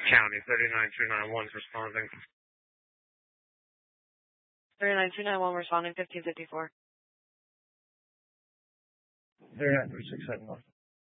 County, 39291 is responding. 39291 responding, 1554. 39367 North.